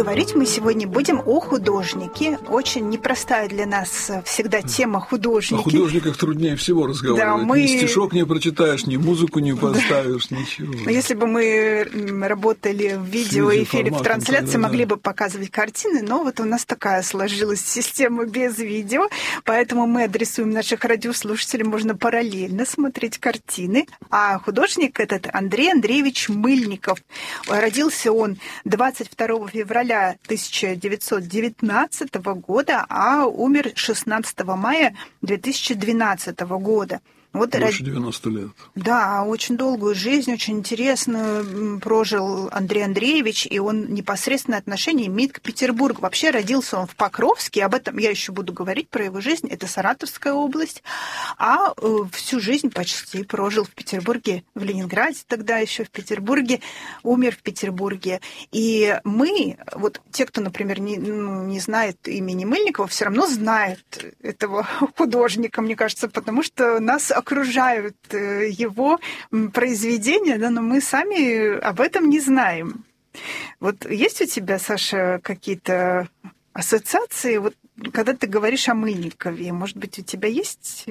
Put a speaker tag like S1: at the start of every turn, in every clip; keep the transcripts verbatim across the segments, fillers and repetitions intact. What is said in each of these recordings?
S1: говорить мы сегодня будем о художнике. Очень непростая для нас всегда тема художники.
S2: О художниках труднее всего разговаривать. Да, мы... Ни стишок не прочитаешь, ни музыку не поставишь, да. Ничего.
S1: Если бы мы работали в видеоэфире, в трансляции, тогда, могли да. бы показывать картины, но вот у нас такая сложилась система без видео, поэтому мы адресуем наших радиослушателей, можно параллельно смотреть картины. А художник этот Андрей Андреевич Мыльников. Родился он двадцать второго февраля тысяча девятьсот девятнадцатого года, а умер шестнадцатого мая две тысячи двенадцатого года. Вот
S2: больше девяноста лет.
S1: Да, очень долгую жизнь, очень интересную прожил Андрей Андреевич, и он непосредственное отношение имеет к Петербургу. Вообще родился он в Покровске, об этом я еще буду говорить, про его жизнь, это Саратовская область, а всю жизнь почти прожил в Петербурге, в Ленинграде тогда еще в Петербурге, умер в Петербурге. И мы, вот те, кто, например, не, не знает имени Мыльникова, все равно знают этого художника, мне кажется, потому что нас окружают его произведения, да, но мы сами об этом не знаем. Вот есть у тебя, Саша, какие-то ассоциации, вот, когда ты говоришь о Мыльникове? Может быть, у тебя есть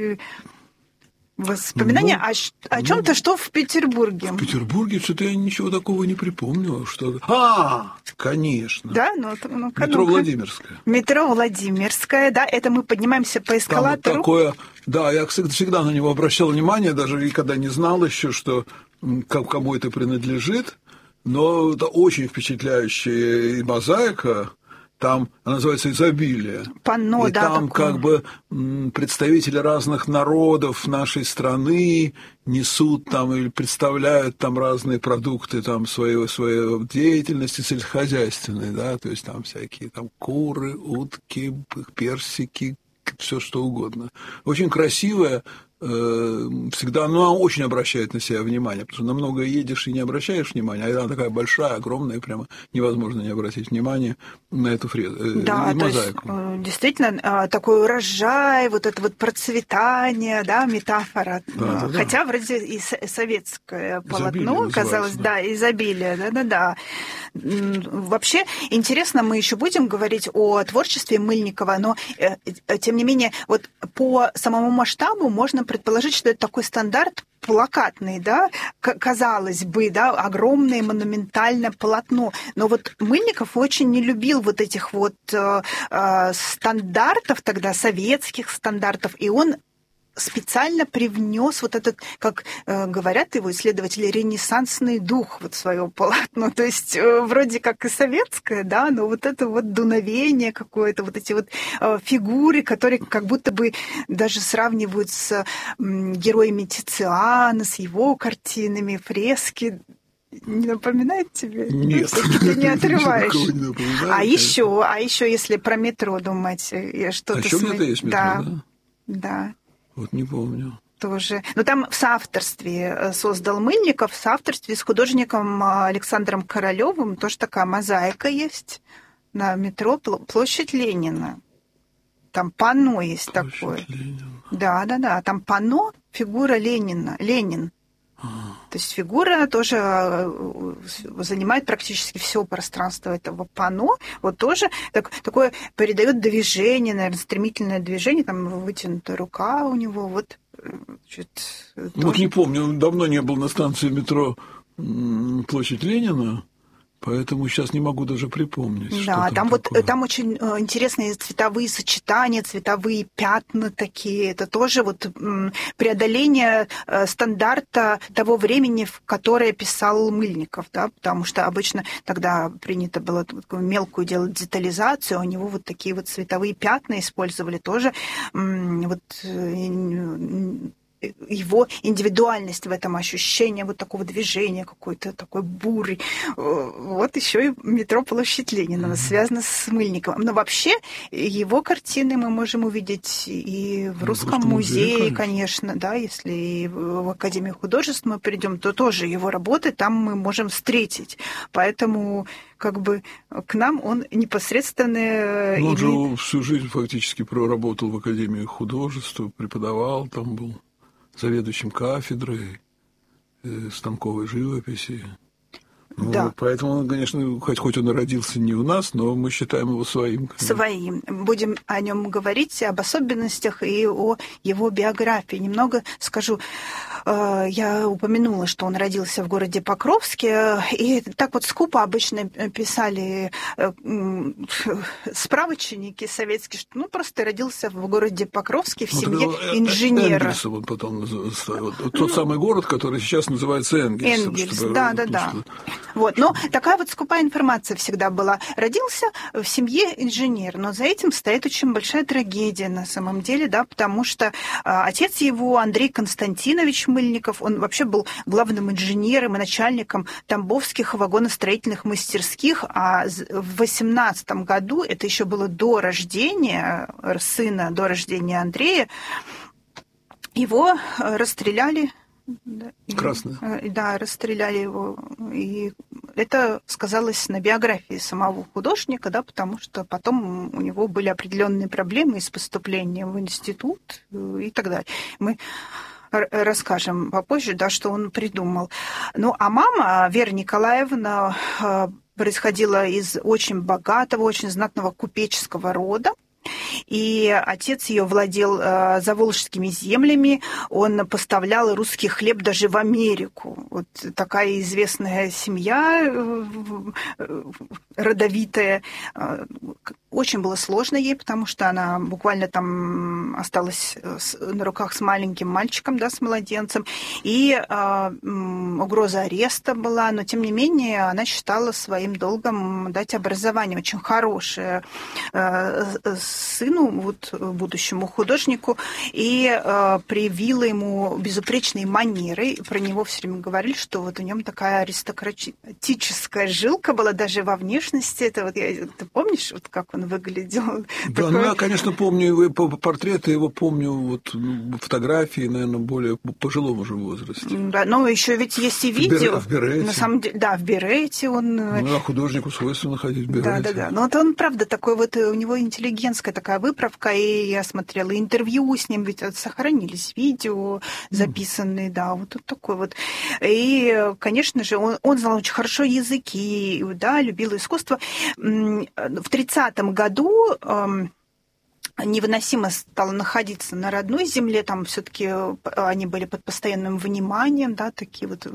S1: воспоминания ну, о, о чем-то, ну, что в Петербурге?
S2: В Петербурге что-то я ничего такого не припомню. Что... А, конечно.
S1: Да, ну, ну
S2: метро Владимирская.
S1: Метро Владимирская, да, это мы поднимаемся по эскалатору.
S2: Там вот такое, да, я всегда на него обращал внимание, даже и когда не знал еще, что кому это принадлежит, но это очень впечатляющая мозаика. Там она называется «Изобилие».
S1: Панно,
S2: и
S1: да,
S2: там
S1: такое.
S2: Как бы представители разных народов нашей страны несут там или представляют там разные продукты там своей, своей деятельности сельскохозяйственной, да, то есть там всякие там куры, утки, персики, все что угодно. Очень красивая. Всегда, ну, она очень обращает на себя внимание, потому что на многое едешь и не обращаешь внимания, а она такая большая, огромная, прямо невозможно не обратить внимание на эту фрезу,
S1: да, мозаику. То есть, действительно, такой урожай, вот это вот процветание, да, метафора. Да, да, хотя да. вроде и советское полотно, казалось, да, да, изобилие, да-да-да. Вообще, интересно, мы еще будем говорить о творчестве Мыльникова, но, тем не менее, вот по самому масштабу можно предположить, что это такой стандарт плакатный, да, казалось бы, да, огромное монументальное полотно. Но вот Мыльников очень не любил вот этих вот э, э, стандартов тогда, советских стандартов, и он специально привнес вот этот, как э, говорят его исследователи, ренессансный дух вот в свое полотно. То есть э, вроде как и советское, да, но вот это вот дуновение какое-то, вот эти вот э, фигуры, которые как будто бы даже сравнивают с э, героями Тициана, с его картинами, фрески. Не напоминает тебе?
S2: Нет.
S1: Ты не отрываешь. Не а еще, а еще, если про метро думать, что-то...
S2: А еще
S1: см...
S2: где-то есть метро,
S1: да?
S2: Да.
S1: Да.
S2: Вот не помню.
S1: Тоже. Но там в соавторстве создал Мыльников, в соавторстве с художником Александром Королёвым тоже такая мозаика есть на метро Площадь Ленина. Там панно есть Площадь такое. Ленина. Да, да, да. Там панно, фигура Ленина. Ленин. А. То есть фигура тоже занимает практически все пространство этого панно. Вот тоже так, такое передает движение, наверное, стремительное движение. Там вытянутая рука у него. Вот, значит,
S2: вот тоже... не помню, давно не был на станции метро Площадь Ленина. Поэтому сейчас не могу даже припомнить.
S1: Да,
S2: что
S1: там,
S2: там
S1: вот
S2: такое.
S1: Там очень интересные цветовые сочетания, цветовые пятна такие. Это тоже вот преодоление стандарта того времени, в которое писал Мыльников, да, потому что обычно тогда принято было такую мелкую делать детализацию, у него вот такие вот цветовые пятна использовали тоже. Вот его индивидуальность в этом, ощущение вот такого движения, какой-то такой буры. Вот еще и метро Площадь Ленина mm-hmm. связано с Мыльниковым. Но вообще его картины мы можем увидеть и в Русском в музее, музее, конечно. конечно, да, если в Академию художеств мы придем, то тоже его работы там мы можем встретить. Поэтому как бы к нам он непосредственно...
S2: Он
S1: имеет...
S2: же всю жизнь фактически проработал в Академии художеств, преподавал, там был заведующим кафедрой станковой живописи. Ну,
S1: да.
S2: Поэтому, конечно, хоть, хоть он и родился не у нас, но мы считаем его своим.
S1: Своим. Будем о нем говорить, об особенностях и о его биографии. Немного скажу. Я упомянула, что он родился в городе Покровске, и так вот скупо обычно писали справочники советские, что ну просто родился в городе Покровске в семье вот инженера.
S2: Энгельсом он потом назывался. Вот, тот самый город, который сейчас называется Энгельсом.
S1: Энгельс, да, да, да. Вот, но такая вот скупая информация всегда была. Родился в семье инженера, но за этим стоит очень большая трагедия на самом деле, да, потому что а, отец его, Андрей Константинович Мыльников, он вообще был главным инженером и начальником тамбовских вагоностроительных мастерских, а в восемнадцатом году, это еще было до рождения сына, до рождения Андрея, его расстреляли.
S2: Красные.
S1: Да, расстреляли его. И это сказалось на биографии самого художника, да, потому что потом у него были определенные проблемы с поступлением в институт и так далее. Мы расскажем попозже, да, что он придумал. Ну, а мама, Вера Николаевна, происходила из очень богатого, очень знатного купеческого рода. И отец ее владел э, заволжскими землями, он поставлял русский хлеб даже в Америку. Вот такая известная семья, э, э, родовитая. Э, очень было сложно ей, потому что она буквально там осталась с, на руках с маленьким мальчиком, да, с младенцем. И э, угроза ареста была, но тем не менее она считала своим долгом дать образование очень хорошее э, сыну, вот, будущему художнику, и э, привила ему безупречные манеры. Про него все время говорили, что вот у него такая аристократическая жилка была даже во внешности. Это вот, я, ты помнишь, вот как он выглядел?
S2: Да, такой... ну я, конечно, помню его портреты, его помню, вот фотографии, наверное, более пожилом уже возрасте.
S1: Да, но еще ведь есть и видео.
S2: В берете.
S1: На самом деле, да, в берете он...
S2: Ну, а художнику свойственно ходить в берете.
S1: Да, да, да. Но вот он, правда, такой вот, у него интеллигентская такая выправка, и я смотрела интервью с ним, ведь сохранились видео записанные, да, вот такой вот. И, конечно же, он, он знал очень хорошо языки, да, любил искусство. В тридцатом году невыносимо стало находиться на родной земле, там все-таки они были под постоянным вниманием, да, такие вот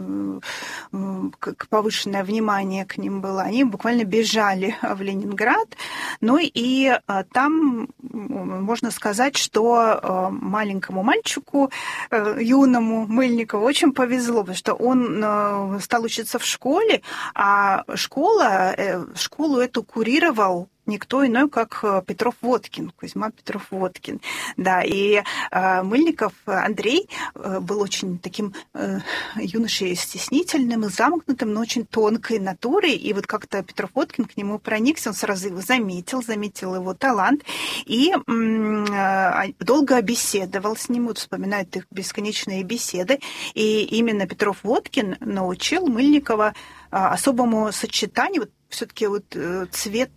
S1: повышенное внимание к ним было. Они буквально бежали в Ленинград, ну и там можно сказать, что маленькому мальчику, юному Мыльникову, очень повезло, потому что он стал учиться в школе, а школа, школу эту курировал никто иной, как Петров-Водкин, Кузьма Петров-Водкин. Да, и э, Мыльников Андрей э, был очень таким э, юношей стеснительным и замкнутым, но очень тонкой натурой. И вот как-то Петров-Водкин к нему проникся, он сразу его заметил, заметил его талант и э, долго беседовал с ним, вот вспоминают их бесконечные беседы. И именно Петров-Водкин научил Мыльникова э, особому сочетанию, вот, все-таки вот цвет,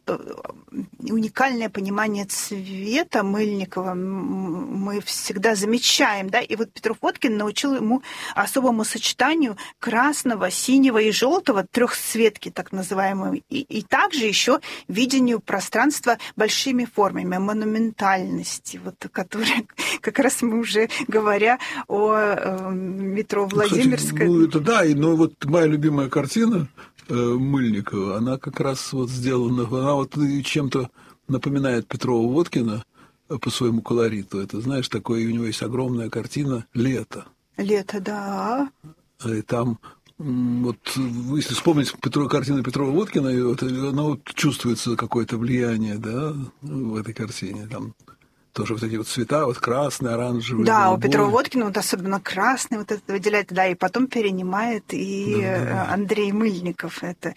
S1: уникальное понимание цвета Мыльникова мы всегда замечаем, да, и вот Петров-Водкин научил ему особому сочетанию красного, синего и желтого, трехцветки так называемой, и, и также еще видению пространства большими формами, монументальности, вот, которые как раз мы уже говоря о э, метро Владимирское.
S2: Кстати, ну, это да, и, но вот моя любимая картина Мыльникова, она как раз вот сделана, она вот чем-то напоминает Петрова-Водкина по своему колориту. Это, знаешь, такое, у него есть огромная картина «Лето».
S1: «Лето», да.
S2: И там, вот, если вспомнить Петро, картину Петрова-Водкина, вот, она вот чувствуется какое-то влияние, да, в этой картине, там тоже вот эти вот цвета, вот красный, оранжевый,
S1: да,
S2: голубой.
S1: у Петрова-Водкина вот особенно красный вот это выделяет, да, и потом перенимает и да, да. Андрей Мыльников это.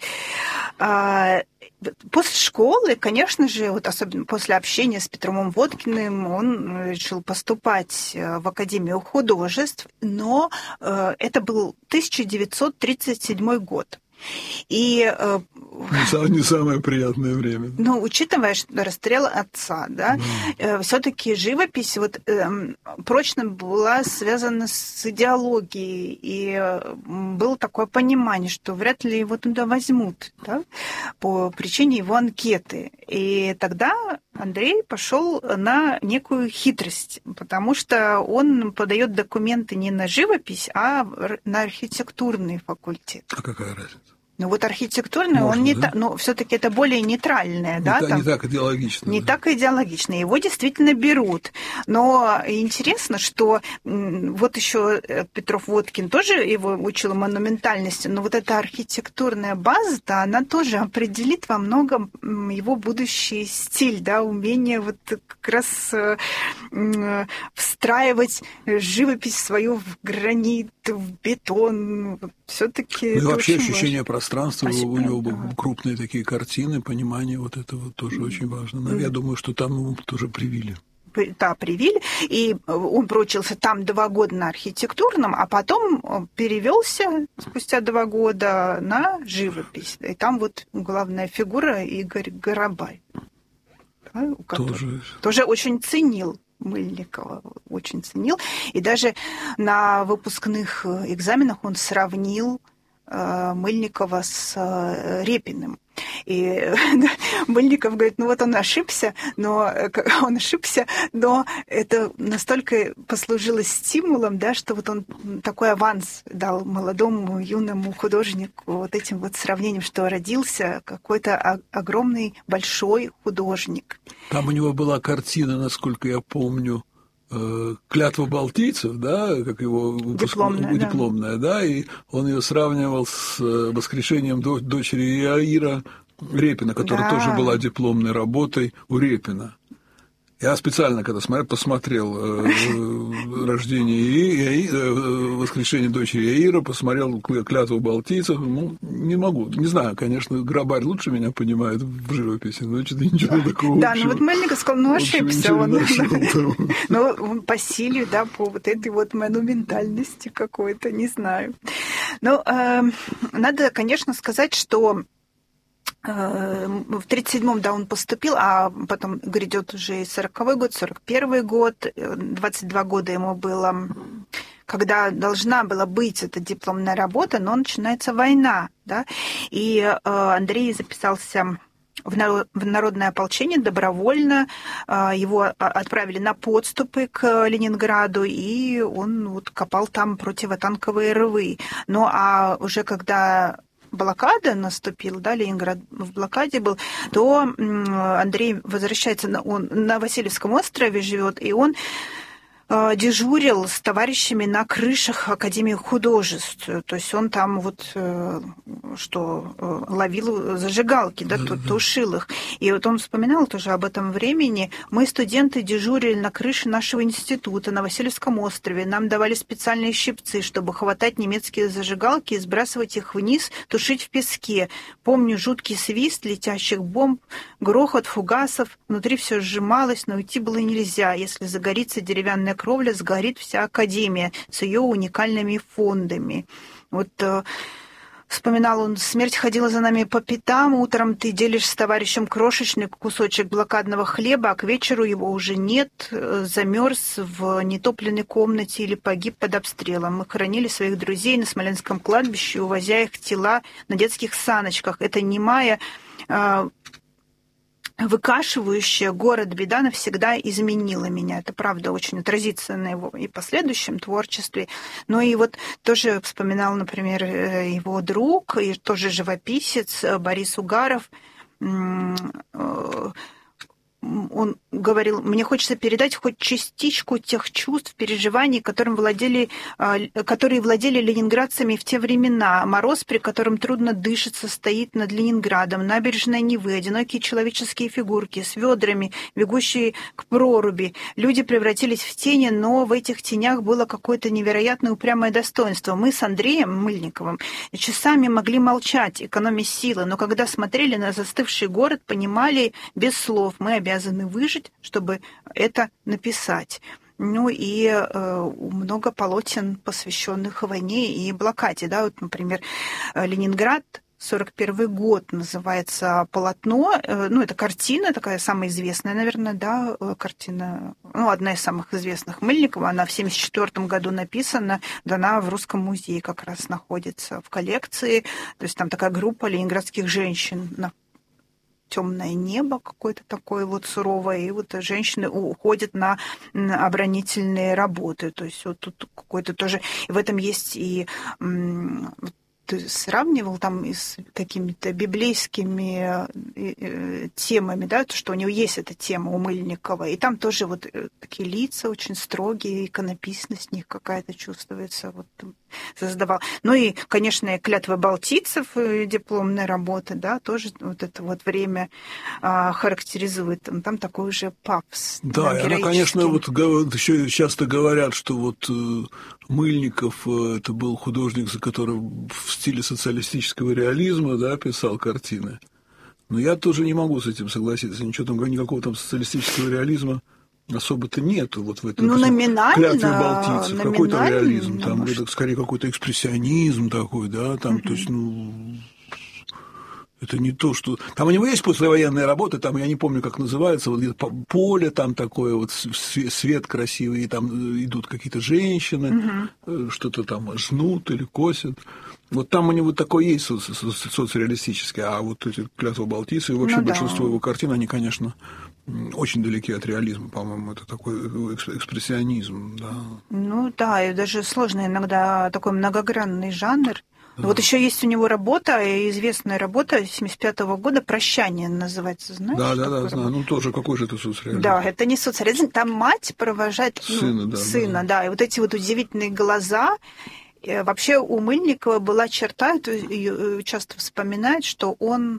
S1: После школы, конечно же, вот особенно после общения с Петровым-Водкиным, он решил поступать в Академию художеств, но это был тысяча девятьсот тридцать седьмой год. И
S2: Не самое приятное время.
S1: Ну, учитывая, что расстрел отца, да, да. все-таки живопись вот прочно была связана с идеологией, и было такое понимание, что вряд ли его туда возьмут, да, по причине его анкеты. И тогда Андрей пошел на некую хитрость, потому что он подает документы не на живопись, а на архитектурный факультет.
S2: А какая разница?
S1: Ну вот архитектурный,
S2: Можно,
S1: он не
S2: да?
S1: так, ну все-таки это более нейтральное,
S2: не
S1: да,
S2: та,
S1: там,
S2: не так идеологично.
S1: не
S2: да.
S1: так идеологично. Его действительно берут. Но интересно, что вот еще Петров Водкин тоже его учил монументальности, но вот эта архитектурная база-то, она тоже определит во многом его будущий стиль, да, умение вот как раз встраивать живопись свою в гранит, в бетон. Все-таки.
S2: Ну и вообще ощущение
S1: важно.
S2: пространства,
S1: Спасибо.
S2: у него да. крупные такие картины, понимание вот этого тоже mm. очень важно. Но mm. я думаю, что там ему тоже привили.
S1: Да, привили, и он проучился там два года на архитектурном, а потом перевелся спустя два года на живопись. И там вот главная фигура Игорь Горобай, да, тоже... тоже очень ценил Мыльникова, очень ценил. И даже на выпускных экзаменах он сравнил Мыльникова с Репиным. И Мыльников говорит, ну вот он ошибся, но он ошибся, но это настолько послужило стимулом, да, что вот он такой аванс дал молодому юному художнику вот этим вот сравнением, что родился какой-то огромный большой художник.
S2: Там у него была картина, насколько я помню, «Клятва балтийцев», да, как его
S1: дипломная,
S2: дипломная да. да, и он ее сравнивал с воскрешением дочери Иаира Репина, которая да. тоже была дипломной работой у Репина. Я специально, когда смотрел, посмотрел э, рождение и э, воскрешение дочери Иаира, посмотрел «Клятву балтийцев». Ну, не могу, не знаю, конечно, Горобарь лучше меня понимает в живописи, но что-то ничего такого.
S1: Да, ну вот Мельников сказал, ну ошибся он. Ну, по силе, да, по вот этой вот монументальности какой-то, не знаю. Ну, надо, конечно, сказать, что в тридцать седьмом, да, он поступил, а потом грядет уже и сороковой год, сорок первый год, двадцать два года ему было, когда должна была быть эта дипломная работа, но начинается война, да, и Андрей записался в народное ополчение добровольно, его отправили на подступы к Ленинграду, и он вот копал там противотанковые рвы. Ну, а уже когда блокада наступила, да, Ленинград в блокаде был, то Андрей возвращается, на, он на Васильевском острове живет, и он э, дежурил с товарищами на крышах Академии художеств. То есть он там вот э, что э, ловил зажигалки, да, mm-hmm. тушил их. И вот он вспоминал тоже об этом времени. Мы, студенты, дежурили на крыше нашего института на Васильевском острове. Нам давали специальные щипцы, чтобы хватать немецкие зажигалки и сбрасывать их вниз, тушить в песке. Помню жуткий свист летящих бомб, грохот фугасов. Внутри все сжималось, но уйти было нельзя. Если загорится деревянная кровля, сгорит вся академия с ее уникальными фондами. Вот вспоминал он, смерть ходила за нами по пятам, утром ты делишь с товарищем крошечный кусочек блокадного хлеба, а к вечеру его уже нет, замерз в нетопленной комнате или погиб под обстрелом. Мы хоронили своих друзей на Смоленском кладбище, увозя их тела на детских саночках. Это немая, выкашивающая город беда навсегда изменила меня. Это, правда, очень отразится на его и последующем творчестве. Но и вот тоже вспоминал, например, его друг, и тоже живописец Борис Угаров. Он говорил, мне хочется передать хоть частичку тех чувств, переживаний, которым владели, которые владели ленинградцами в те времена. Мороз, при котором трудно дышится, стоит над Ленинградом, набережная Невы, одинокие человеческие фигурки с ведрами, бегущие к проруби. Люди превратились в тени, но в этих тенях было какое-то невероятное упрямое достоинство. Мы с Андреем Мыльниковым часами могли молчать, экономя силы, но когда смотрели на застывший город, понимали без слов, мы обязаны обязаны выжить, чтобы это написать. Ну и э, много полотен, посвященных войне и блокаде. Да? Вот, например, Ленинград сорок первый год называется полотно. Ну, это картина, такая самая известная, наверное, да, картина, ну, одна из самых известных Мыльникова. Она в семьдесят четвёртом году написана, дана в Русском музее как раз находится в коллекции. То есть там такая группа ленинградских женщин на темное небо какое-то такое вот суровое, и вот женщины уходят на оборонительные работы. То есть вот тут какой-то тоже... В этом есть и... Ты сравнивал там и с какими-то библейскими темами, да, то, что у него есть эта тема у Мыльникова, и там тоже вот такие лица очень строгие, иконописность в них какая-то чувствуется, вот создавал. Ну и, конечно, и «Клятва балтийцев», дипломная работа, да, тоже вот это вот время а, характеризует, там, там такой уже пафос.
S2: Да, и она, конечно, вот еще часто говорят, что вот Мыльников это был художник, за которым в стиле социалистического реализма, да, писал картины. Но я тоже не могу с этим согласиться. Ничего там, никакого там социалистического реализма особо-то нету вот в этом.
S1: Ну, номинально.
S2: «Клятве балтийцев». Какой-то реализм. Там
S1: может...
S2: это скорее какой-то экспрессионизм такой, да, там,
S1: угу.
S2: То есть, ну... Это не то, что... Там у него есть послевоенная работа, там, я не помню, как называется, вот где-то поле там такое, вот свет красивый, и там идут какие-то женщины, угу. что-то там жнут или косят. Вот там у него такое есть соци- соци- соцреалистическое, а вот эти «Клятва балтийцев» и вообще ну, большинство да. его картин, они, конечно, очень далеки от реализма, по-моему, это такой экспрессионизм, да.
S1: Ну да, и даже сложный иногда такой многогранный жанр. Да. Вот еще есть у него работа, известная работа семьдесят пятого года «Прощание» называется, знаешь?
S2: Да, да, да, знаю. Ну, тоже какой же это соцреализм?
S1: Да, это не соцреализм, там мать провожает
S2: сына,
S1: ну,
S2: да,
S1: сына,
S2: да.
S1: да, и вот эти вот удивительные глаза. Вообще у Мыльникова была черта, ее часто вспоминают, что он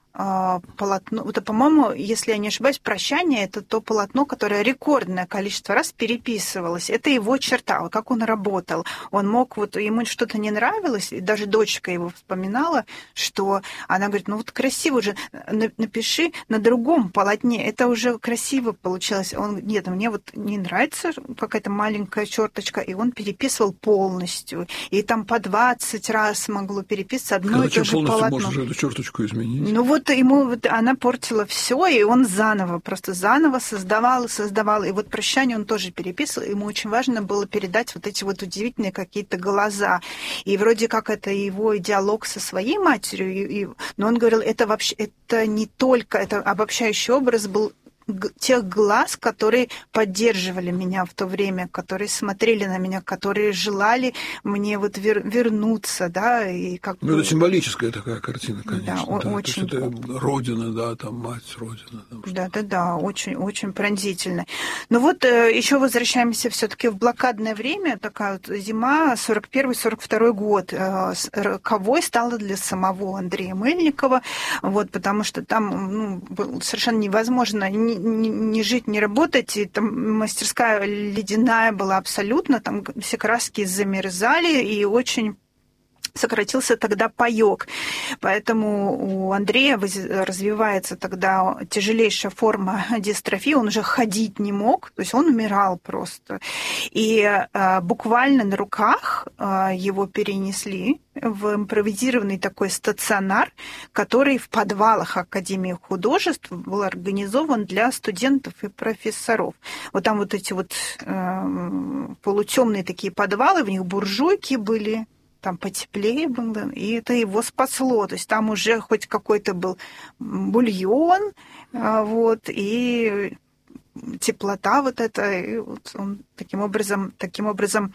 S1: полотно, это, по-моему, если я не ошибаюсь, «Прощание» — это то полотно, которое рекордное количество раз переписывалось. Это его черта, как он работал. Он мог, вот ему что-то не нравилось, и даже дочка его вспоминала, что она говорит, ну вот красиво же, напиши на другом полотне, это уже красиво получилось. Он, нет, мне вот не нравится какая-то маленькая черточка, и он переписывал полностью. И там по двадцать раз могло переписываться одно
S2: а
S1: и то же полотно.
S2: Полностью можешь эту черточку изменить?
S1: Ну вот ему вот она портила все, и он заново, просто заново создавал и создавал. И вот «Прощание» он тоже переписывал. Ему очень важно было передать вот эти вот удивительные какие-то глаза. И вроде как это его диалог со своей матерью. И, и, но он говорил, это вообще это не только, это обобщающий образ был тех глаз, которые поддерживали меня в то время, которые смотрели на меня, которые желали мне вот вер- вернуться, да, и как
S2: ну,
S1: бы...
S2: это символическая такая картина, конечно.
S1: Да,
S2: да.
S1: очень...
S2: То есть это родина, да, там мать, родина. Там
S1: да-да-да, очень, очень пронзительно. Ну вот еще возвращаемся все-таки в блокадное время, такая вот зима, сорок первый сорок второй год, роковой стало для самого Андрея Мыльникова, вот, потому что там ну, было совершенно невозможно ни Не, не жить, не работать, и там мастерская ледяная была абсолютно, там все краски замерзали, и очень сократился тогда паёк. Поэтому у Андрея развивается тогда тяжелейшая форма дистрофии, он уже ходить не мог, то есть он умирал просто. И а, буквально на руках а, его перенесли в импровизированный такой стационар, который в подвалах Академии художеств был организован для студентов и профессоров. Вот там вот эти вот э, полутемные такие подвалы, в них буржуйки были, там потеплее было, и это его спасло. То есть там уже хоть какой-то был бульон, вот, и теплота вот эта, и вот он таким образом, таким образом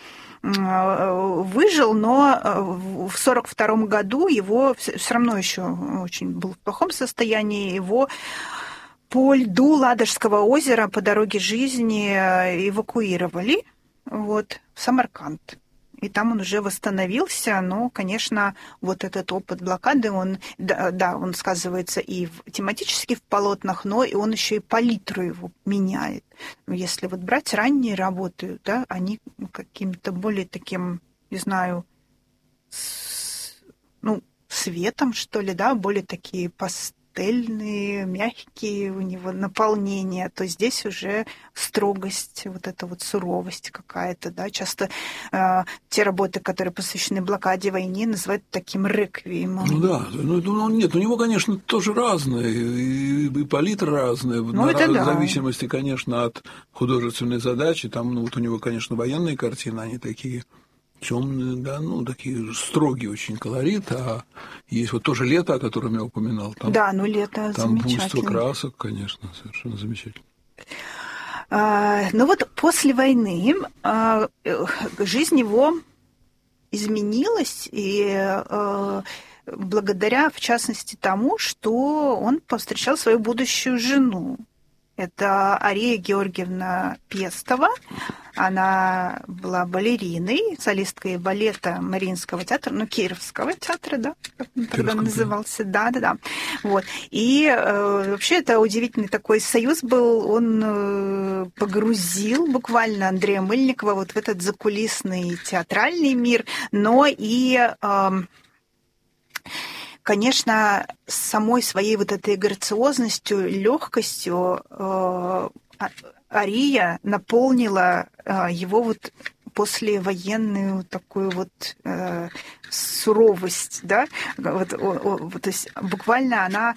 S1: выжил, но в сорок втором году его все равно еще очень был в плохом состоянии, его по льду Ладожского озера по дороге жизни эвакуировали вот, в Самарканд. И там он уже восстановился, но, конечно, вот этот опыт блокады, он, да, да, он сказывается и в, тематически в полотнах, но и он еще и палитру его меняет. Если вот брать ранние работы, да, они каким-то более таким, не знаю, с, ну, светом, что ли, да, более такие пастельные, пастельные, мягкие у него наполнения, то здесь уже строгость, вот эта вот суровость какая-то, да, часто э, те работы, которые посвящены блокаде, войне, называют таким реквиемом.
S2: Ну да, ну, ну нет, у него, конечно, тоже разное, и, и палитра разная,
S1: ну,
S2: на,
S1: это
S2: в
S1: да.
S2: зависимости, конечно, от художественной задачи, там, ну, вот у него, конечно, военные картины, они такие темные, да, ну, такие строгие очень колорит, а есть вот тоже «Лето», о котором я упоминал. Там,
S1: да, ну «Лето»
S2: там
S1: замечательно.
S2: Там буйство красок, конечно, совершенно замечательно.
S1: А, ну вот после войны а, жизнь его изменилась, и а, благодаря, в частности, тому, что он повстречал свою будущую жену. Это Ария Георгиевна Пестова. Она была балериной, солисткой балета Мариинского театра, ну, Кировского театра, да, как он тогда назывался. Да, да, да. Вот. И э, вообще это удивительный такой союз был. Он э, погрузил буквально Андрея Мыльникова вот в этот закулисный театральный мир, но и... Э, Конечно, самой своей вот этой грациозностью, легкостью э, Ария наполнила э, его вот послевоенную такую вот э, суровость, да, вот, о, о, то есть буквально она,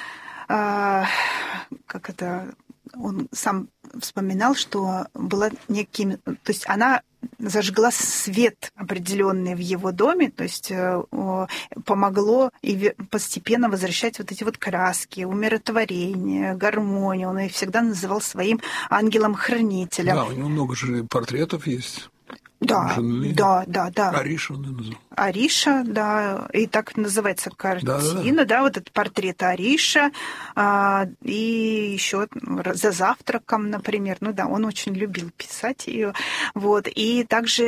S1: э, как это, он сам вспоминал, что была неким, то есть она зажгла свет определенный в его доме, то есть э, помогло и постепенно возвращать вот эти вот краски, умиротворение, гармонию. Он их всегда называл своим ангелом-хранителем.
S2: Да, у него много же портретов есть.
S1: Да,
S2: жены.
S1: да, да, да.
S2: Ариша он назвал.
S1: Ариша, да, и так называется картина, да, да, да. да, вот этот портрет Ариша, а, и еще за завтраком, например, ну да, он очень любил писать ее, вот, и также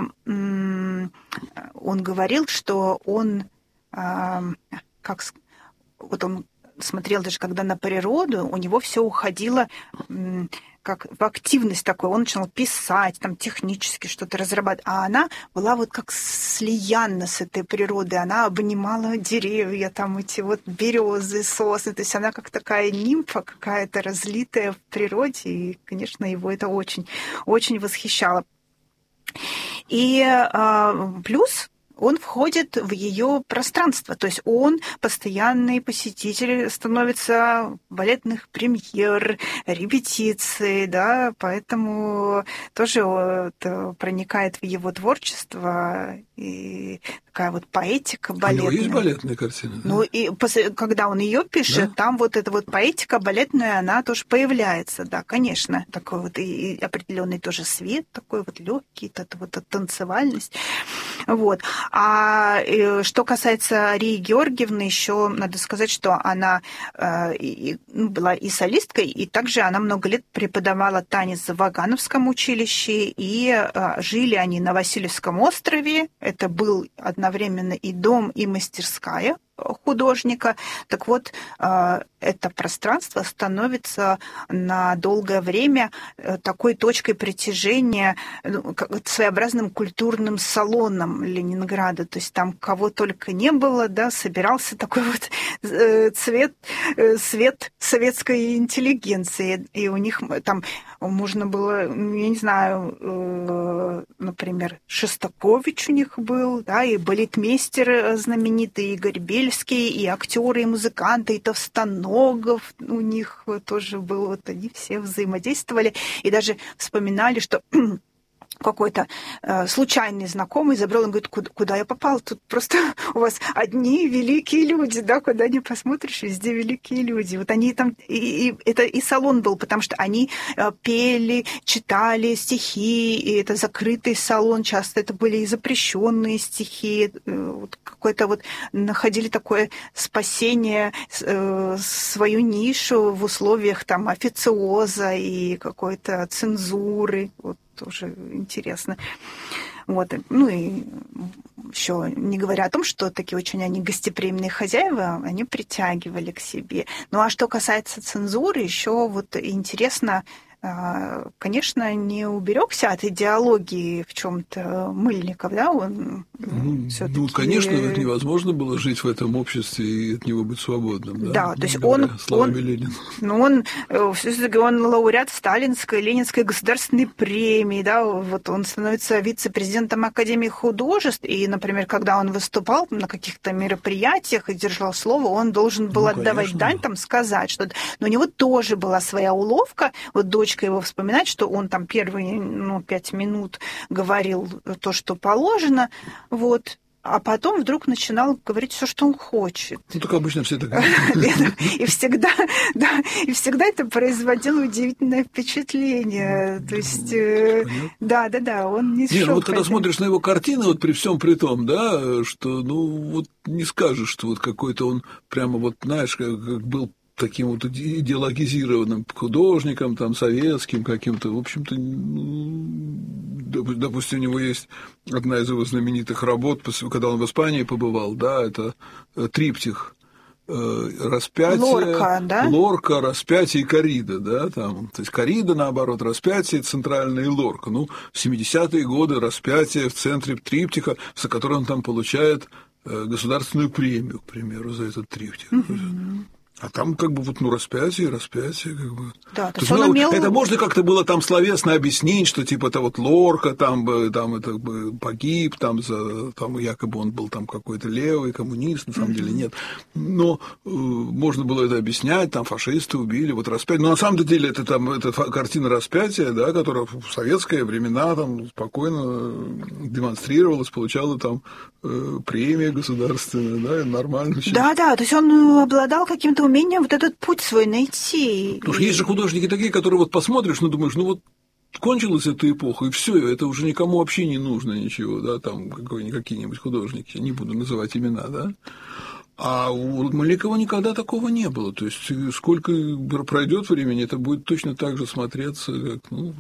S1: м- он говорил, что он, а, как, вот он смотрел даже когда на природу, у него все уходило м- как в активность такой, он начал писать, там, технически что-то разрабатывать, а она была вот как слиянна с этой природой, она обнимала деревья, там, эти вот березы, сосны, то есть она как такая нимфа какая-то разлитая в природе, и, конечно, его это очень, очень восхищало. И а, плюс он входит в ее пространство, то есть он постоянный посетитель, становится балетных премьер, репетиций, да, поэтому тоже вот проникает в его творчество и такая вот поэтика балетная.
S2: У него есть балетная картина? Да?
S1: Ну и после, когда он ее пишет, да? Там вот эта вот поэтика балетная, она тоже появляется, да, конечно, такой вот и, и определенный тоже свет, такой вот легкий, это вот эта танцевальность, вот. А что касается Арии Георгиевны, еще надо сказать, что она э, и, была и солисткой, и также она много лет преподавала танец в Вагановском училище, и э, жили они на Васильевском острове. Это был одновременно и дом, и мастерская художника. Так вот, это пространство становится на долгое время такой точкой притяжения, своеобразным культурным салоном Ленинграда. То есть там кого только не было, да, собирался такой вот цвет, свет советской интеллигенции. И у них там можно было, я не знаю, например, Шостакович у них был, да, и балетмейстер знаменитый Игорь Бель, и актеры, и музыканты, и Товстоногов у них тоже был, вот они все взаимодействовали, и даже вспоминали, что какой-то э, случайный знакомый забрал, он говорит, куда, куда я попал? Тут просто у вас одни великие люди, да, куда ни посмотришь, везде великие люди. Вот они там, и, и это и салон был, потому что они э, пели, читали стихи, и это закрытый салон, часто это были и запрещенные стихи, э, вот какое-то вот находили такое спасение, э, свою нишу в условиях там официоза и какой-то цензуры, вот. Тоже интересно. Вот. Ну и еще не говоря о том, что такие очень они гостеприимные хозяева, они притягивали к себе. Ну а что касается цензуры, еще вот интересно конечно, не уберегся от идеологии в чем-то Мыльников, да, он
S2: ну, ну, конечно, невозможно было жить в этом обществе и от него быть свободным, да,
S1: да, то есть он, он, ну, он, все-таки он лауреат Сталинской, Ленинской государственной премии, да, вот он становится вице-президентом Академии художеств, и, например, когда он выступал на каких-то мероприятиях и держал слово, он должен был ну, отдавать конечно. дань, там, сказать что-то, но у него тоже была своя уловка, вот дочь его вспоминать, что он там первые ну, пять минут говорил то, что положено, вот, а потом вдруг начинал говорить все, что он хочет.
S2: Ну, так обычно все так говорят.
S1: И всегда, да, и всегда это производило удивительное впечатление. То есть, да, да, да, он не
S2: шел. Ну, вот когда смотришь на его картины, вот при всем при том, да, что, ну, вот не скажешь, что вот какой-то он прямо вот, знаешь, как был таким вот идеологизированным художником, там, советским каким-то, в общем-то, допустим, у него есть одна из его знаменитых работ, когда он в Испании побывал, да, это триптих распятие,
S1: Лорка, да?
S2: Лорка, распятие и коррида, да, там, то есть коррида, наоборот, распятие центральное и Лорка. Ну, в семидесятые годы распятие в центре триптиха, за который он там получает государственную премию, к примеру, за этот триптих. Mm-hmm. А там как бы вот, ну, распятие, распятие, как бы.
S1: Да, то
S2: то
S1: есть он
S2: ну,
S1: умел...
S2: Это можно как-то было там словесно объяснить, что типа это вот Лорка там, там это погиб, там, за, там якобы он был там какой-то левый, коммунист, на самом mm-hmm. деле нет. Но э, можно было это объяснять, там фашисты убили, вот распятие. Но на самом деле это там это картина распятия, да, которая в советские времена там спокойно демонстрировалась, получала там э, премии государственные, да, нормально.
S1: Да, да, то есть он обладал каким-то умением вот этот путь свой найти.
S2: Потому что есть же художники такие, которые вот посмотришь, ну, думаешь, ну, вот кончилась эта эпоха, и все, это уже никому вообще не нужно ничего, да, там какие-нибудь художники, не буду называть имена, да. А у Мыльникова никогда такого не было. То есть сколько пройдет времени, это будет точно так же смотреться, как, ну,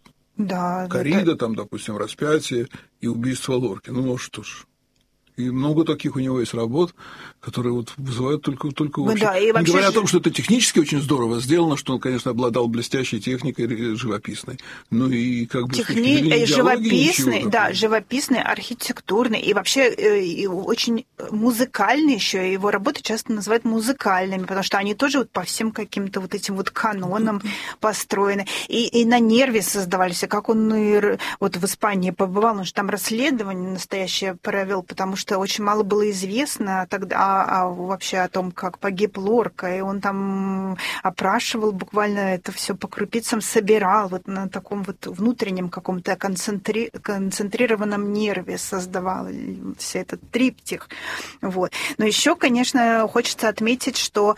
S1: да,
S2: коррида,
S1: да,
S2: там, допустим, распятие и убийство Лорки. Ну, ну что ж. И много таких у него есть работ, которые вот вызывают только, только вообще...
S1: Да, и вообще...
S2: Не говоря о том, что это технически очень здорово сделано, что он, конечно, обладал блестящей техникой живописной, ну и как бы...
S1: Техни... Живописный, да, такого. Живописный, архитектурный и вообще и очень музыкальный еще. Его работы часто называют музыкальными, потому что они тоже вот по всем каким-то вот этим вот канонам построены. И, и на нерве создавались. Как он вот в Испании побывал, он же там расследование настоящее провел, потому что что очень мало было известно тогда а, а вообще о том, как погиб Лорка, и он там опрашивал буквально это все по крупицам, собирал вот на таком вот внутреннем каком-то концентри... концентрированном нерве создавал все этот триптих. Вот. Но еще, конечно, хочется отметить, что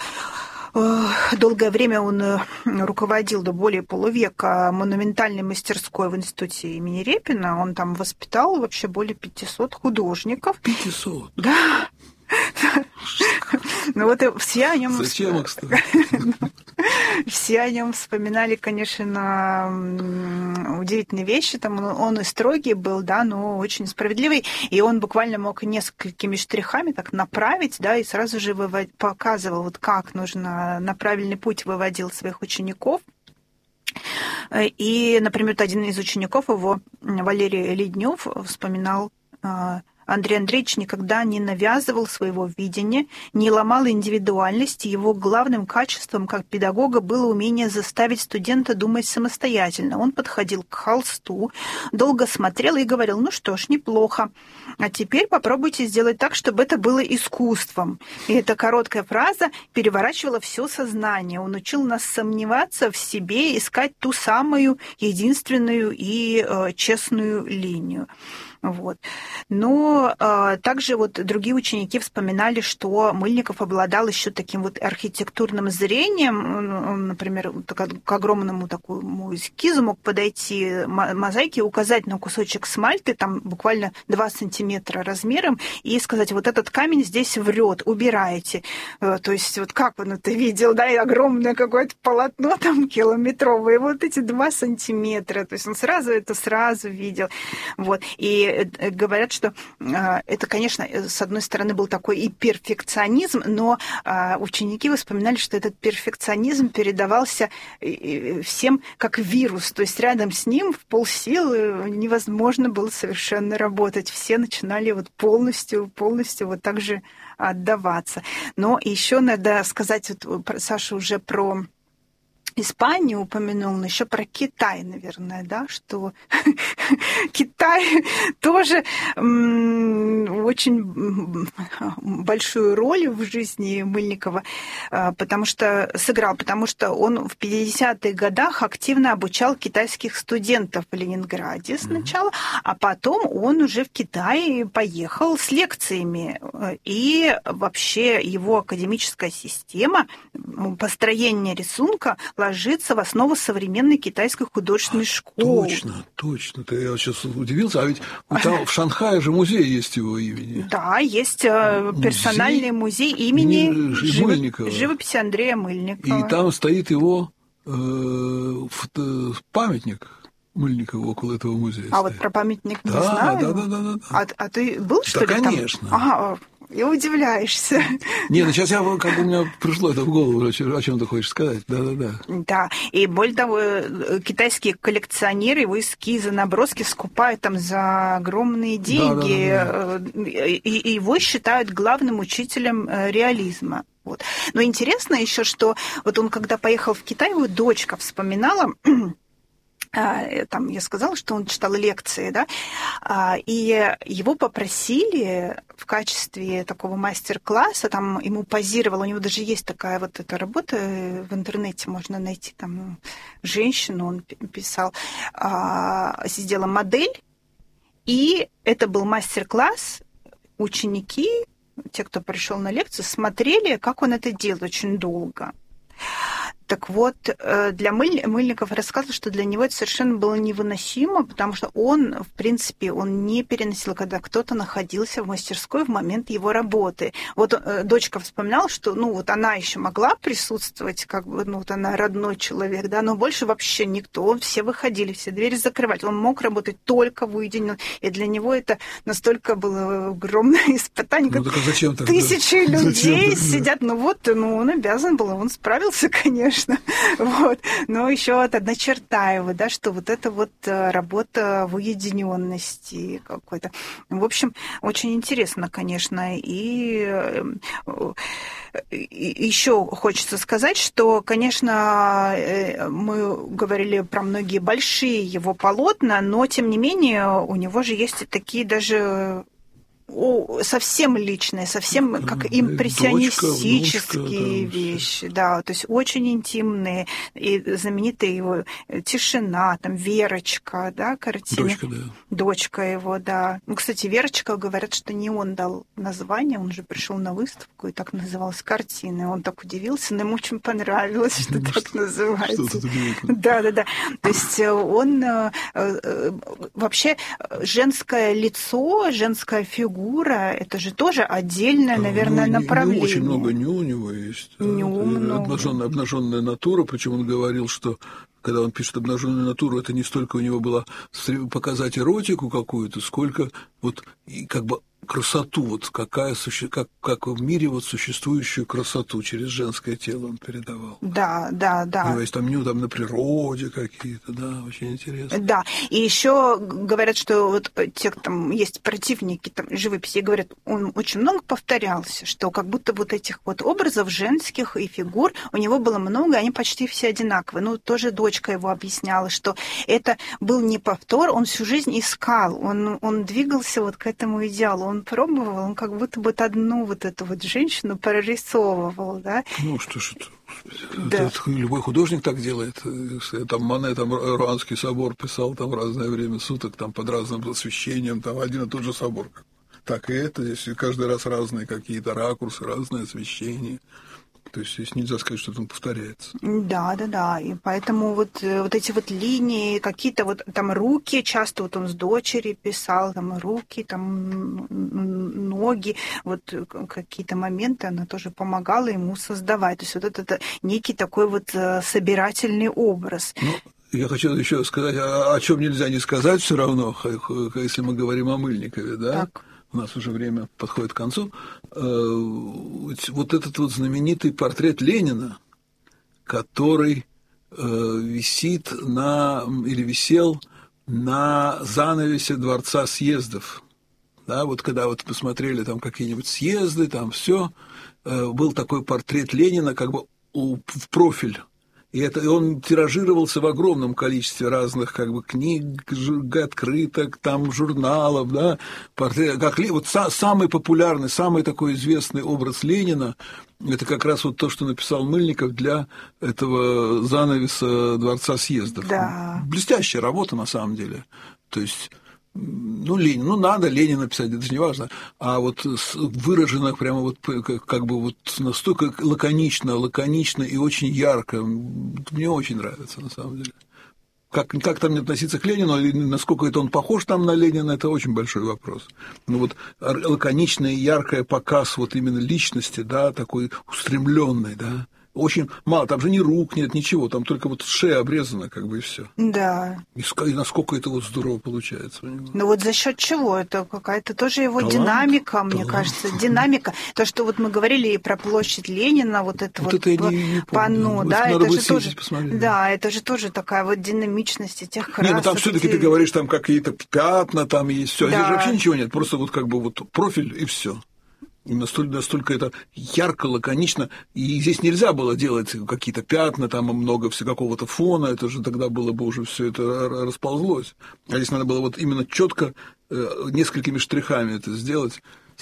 S1: долгое время он руководил до более полувека монументальной мастерской в институте имени Репина. Он там воспитал вообще более пятисот художников.
S2: пятьсот?
S1: Да. Ну вот все о нем...
S2: Зачем их стоит?
S1: Все о нем вспоминали, конечно, удивительные вещи. Там он и строгий был, да, но очень справедливый. И он буквально мог несколькими штрихами так направить, да, и сразу же вывод... показывал, вот как нужно на правильный путь выводил своих учеников. И, например, один из учеников его, Валерий Леднев, вспоминал: Андрей Андреевич никогда не навязывал своего видения, не ломал индивидуальности. Его главным качеством как педагога было умение заставить студента думать самостоятельно. Он подходил к холсту, долго смотрел и говорил: ну что ж, неплохо. А теперь попробуйте сделать так, чтобы это было искусством. И эта короткая фраза переворачивала все сознание. Он учил нас сомневаться в себе, искать ту самую единственную и э, честную линию. Вот. Но а, также вот другие ученики вспоминали, что Мыльников обладал еще таким вот архитектурным зрением. Он, например, к огромному такому эскизу мог подойти мозаики, указать на кусочек смальты, там буквально два сантиметра размером, и сказать: вот этот камень здесь врет, убирайте. То есть вот как он это видел, да, и огромное какое-то полотно там километровое, вот эти два сантиметра. То есть он сразу это сразу видел. Вот. И говорят, что это, конечно, с одной стороны был такой и перфекционизм, но ученики вспоминали, что этот перфекционизм передавался всем как вирус, то есть рядом с ним в полсилы невозможно было совершенно работать. Все начинали вот полностью, полностью вот так же отдаваться. Но еще надо сказать, вот, Саша уже про Испанию упомянул, но еще про Китай, наверное, да, что Китай тоже очень большую роль в жизни Мыльникова потому что сыграл, потому что он в пятидесятых годах активно обучал китайских студентов в Ленинграде сначала, mm-hmm. а потом он уже в Китай поехал с лекциями. И вообще его академическая система построения рисунка ложится в основу современной китайской художественной школы.
S2: Точно, точно. Ты, я сейчас удивился. А ведь там в Шанхае же музей есть его имени.
S1: Да, есть персональный музей, музей имени
S2: Жив... Мыльникова.
S1: живописи Андрея Мыльникова.
S2: И там стоит его э, памятник Мыльникова около этого музея.
S1: А
S2: стоит.
S1: Вот про памятник не
S2: да,
S1: знаю.
S2: Да, да, да, да, да.
S1: А, а ты был, что
S2: да,
S1: ли,
S2: конечно.
S1: там? Ага, и удивляешься.
S2: Не, ну сейчас я, как бы у меня пришло это в голову, о чем ты хочешь сказать. Да-да-да.
S1: Да, и более того, китайские коллекционеры его эскизы, наброски скупают там за огромные деньги, да, да, да, да. И, и его считают главным учителем реализма. Вот. Но интересно еще, что вот он, когда поехал в Китай, его дочка вспоминала, там я сказала, что он читал лекции, да, и его попросили в качестве такого мастер-класса, там ему позировал, у него даже есть такая вот эта работа в интернете, можно найти там женщину, он писал, сделала модель, и это был мастер-класс, ученики, те, кто пришел на лекцию, смотрели, как он это делает очень долго. Так вот, для Мыль... Мыльников рассказывал, что для него это совершенно было невыносимо, потому что он, в принципе, он не переносил, когда кто-то находился в мастерской в момент его работы. Вот дочка вспоминала, что, ну, вот она еще могла присутствовать, как бы, ну, вот она родной человек, да, но больше вообще никто, все выходили, все двери закрывали. Он мог работать только в уединенном, и для него это настолько было огромное испытание.
S2: Ну, так а зачем тогда?
S1: Тысячи людей сидят, ну вот, ну, он обязан был, он справился, конечно. Вот. Но еще вот одна черта его, да, что вот это вот работа в уединенности какой-то. В общем, очень интересно, конечно. И, и еще хочется сказать, что, конечно, мы говорили про многие большие его полотна, но, тем не менее, у него же есть и такие даже... О, совсем личные, совсем как импрессионистические дочка, внучка, вещи, да, то есть очень интимные, и знаменитая его «Тишина», там «Верочка», да, картина.
S2: Дочка, да.
S1: Дочка его, да. Ну, кстати, «Верочка», говорят, что не он дал название, он же пришел на выставку, и так называлась картина, и он так удивился, но ему очень понравилось, что ну, так что, называется. Да, да, да. То есть он вообще женское лицо, женская фигура, это же тоже отдельное, наверное, ну, направление.
S2: Очень много ню у него есть.
S1: Ню
S2: обнаженная, обнаженная натура, причем он говорил, что когда он пишет обнаженную натуру, это не столько у него было показать эротику какую-то, сколько вот и как бы красоту, вот какая, как, как в мире вот существующую красоту через женское тело он передавал.
S1: Да, да, да.
S2: У него есть там ню там на природе какие-то, да, очень интересно.
S1: Да, и еще говорят, что вот те, там есть противники там, живописи, говорят, он очень много повторялся, что как будто вот этих вот образов женских и фигур у него было много, они почти все одинаковые. Ну, тоже дочка его объясняла, что это был не повтор, он всю жизнь искал, он, он двигался вот к этому идеалу, он пробовал, он как будто бы одну вот эту вот женщину прорисовывал, да.
S2: Ну, что ж это, да. это, это любой художник так делает. Там Мане, там Руанский собор писал там в разное время суток, там под разным освещением, там один и тот же собор. Так и это, здесь каждый раз разные какие-то ракурсы, разное освещение. То есть здесь нельзя сказать, что он повторяется. Да,
S1: да, да. И поэтому вот, вот эти вот линии, какие-то вот там руки, часто вот он с дочерью писал, там руки, там ноги, вот какие-то моменты она тоже помогала ему создавать. То есть вот это, это некий такой вот собирательный образ.
S2: Ну, Я хочу еще сказать, о, о чем нельзя не сказать все равно, если мы говорим о Мыльникове, да?
S1: Так.
S2: У нас уже время подходит к концу. Вот этот вот знаменитый портрет Ленина, который висит на, или висел на занавесе Дворца съездов. Да, вот когда вот посмотрели там какие-нибудь съезды, там все, был такой портрет Ленина как бы в профиль. И это, и он тиражировался в огромном количестве разных как бы книг, открыток, там, журналов, да, портрет, как, вот са, самый популярный, самый такой известный образ Ленина, это как раз вот то, что написал Мыльников для этого занавеса Дворца съездов.
S1: Да.
S2: Блестящая работа, на самом деле. То есть... Ну, Ленин, ну, надо Ленина писать, это же не важно. А вот выражено прямо вот как бы вот настолько лаконично, лаконично и очень ярко. Мне очень нравится, на самом деле. Как, как там не относиться к Ленину, или насколько это он похож там на Ленина, это очень большой вопрос. Ну, вот лаконичный и яркий показ вот именно личности, да, такой устремленный, да. Очень мало, там же ни рук нет, ничего, там только вот шея обрезана, как бы, и все.
S1: Да.
S2: И, и насколько это вот здорово получается.
S1: Ну вот за счет чего? Это какая-то тоже его талант, динамика, талант. Мне кажется, динамика. То, что вот мы говорили и про площадь Ленина, вот это вот, вот это не, не панно, да, это же тоже, посмотреть, да, да, это же тоже такая вот динамичность этих красок.
S2: Не, ну там все-таки эти... ты говоришь, там какие-то пятна, там есть все, да. Здесь же вообще ничего нет, просто вот как бы вот профиль и все. И настолько, настолько это ярко, лаконично. И здесь нельзя было делать какие-то пятна, там много всего, какого-то фона, это же тогда было бы уже все это расползлось. А здесь надо было вот именно четко несколькими штрихами это сделать.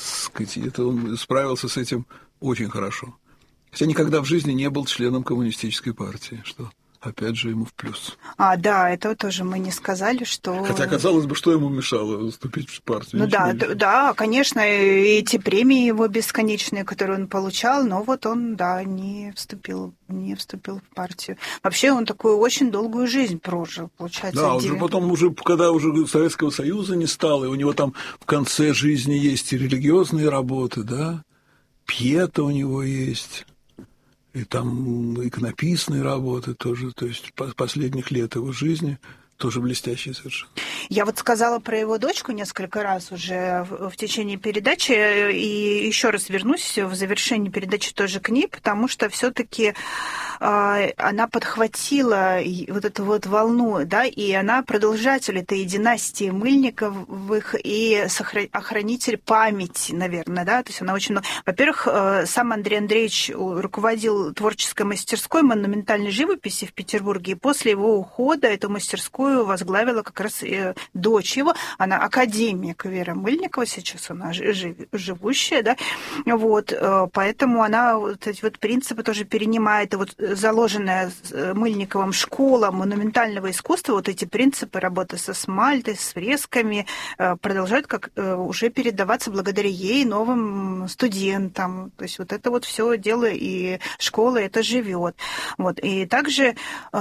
S2: Это он справился с этим очень хорошо. Хотя никогда в жизни не был членом коммунистической партии, что... опять же, ему в плюс.
S1: А, да, это тоже мы не сказали, что...
S2: Хотя, казалось бы, что ему мешало вступить в партию?
S1: Ну да, да, конечно, эти премии его бесконечные, которые он получал, но вот он, да, не вступил, не вступил в партию. Вообще он такую очень долгую жизнь прожил, получается.
S2: Да, уже потом, уже, когда уже Советского Союза не стало, и у него там в конце жизни есть и религиозные работы, да, пьета у него есть... И там иконописные работы тоже, то есть последних лет его жизни тоже блестящие совершенно.
S1: Я вот сказала про его дочку несколько раз уже в, в течение передачи, и еще раз вернусь в завершении передачи тоже к ней, потому что все-таки э, она подхватила вот эту вот волну, да, и она продолжатель этой династии Мыльниковых и сохра... охранитель памяти, наверное, да, то есть она очень много... Во-первых, э, сам Андрей Андреевич руководил творческой мастерской монументальной живописи в Петербурге, и после его ухода эту мастерскую возглавила как раз дочь его, она академик Вера Мыльникова, сейчас она жив, живущая, да, вот, поэтому она вот эти вот принципы тоже перенимает, и вот заложенная Мыльниковым школа монументального искусства, вот эти принципы работы со смальтой, с фресками продолжают как уже передаваться благодаря ей новым студентам, то есть вот это вот все дело, и школа это живет, вот, и также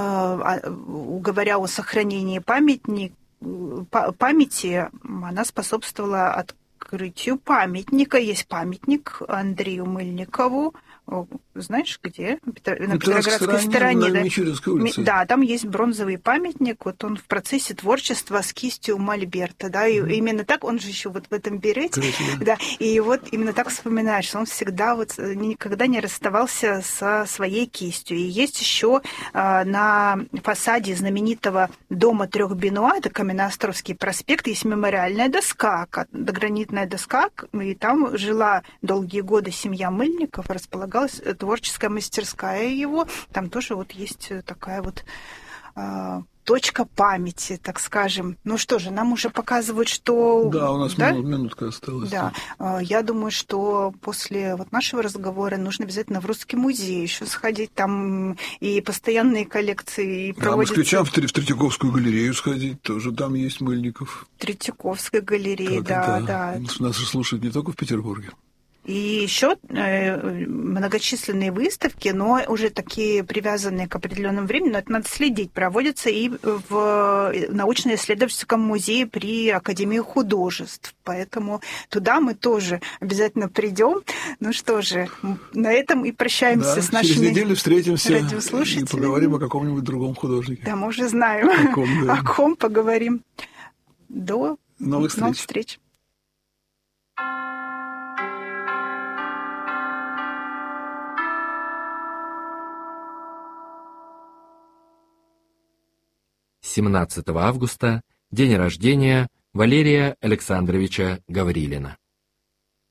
S1: говоря о сохранении памятник, памяти, она способствовала открытию памятника. Есть памятник Андрею Мыльникову. Знаешь, где? На Петроградской стороне.
S2: На Мичуринской улице.
S1: Да, там есть бронзовый памятник. Вот он в процессе творчества с кистью мольберта. Да, и mm-hmm. именно так, он же еще вот в этом берете.
S2: Красиво.
S1: Да, и вот именно так вспоминаешь, что он всегда вот никогда не расставался со своей кистью. И есть еще на фасаде знаменитого дома трех Бенуа, это Каменноостровский проспект, есть мемориальная доска, гранитная доска, и там жила долгие годы семья Мыльников, располагалась творческая мастерская его. Там тоже вот есть такая вот э, точка памяти, так скажем. Ну что же, нам уже показывают, что...
S2: Да, у нас да? Минут, минутка осталась.
S1: Да. Э, я думаю, что после вот нашего разговора нужно обязательно в Русский музей еще сходить. Там и постоянные коллекции, и проводятся...
S2: Да, москвичам в Третьяковскую галерею сходить, тоже там есть Мыльников.
S1: Третьяковская галерея, да, да, да.
S2: Нас же слушают не только в Петербурге.
S1: И еще многочисленные выставки, но уже такие привязанные к определенному времени, но это надо следить, проводятся и в научно-исследовательском музее при Академии художеств. Поэтому туда мы тоже обязательно придем. Ну что же, на этом и прощаемся да, с нашими
S2: через неделю встретимся
S1: радиослушателями.
S2: И поговорим о каком-нибудь другом художнике.
S1: Да, мы уже знаем, о ком, да. о ком поговорим. До
S2: новых встреч.
S1: Новых встреч.
S3: семнадцатого августа, день рождения Валерия Александровича Гаврилина.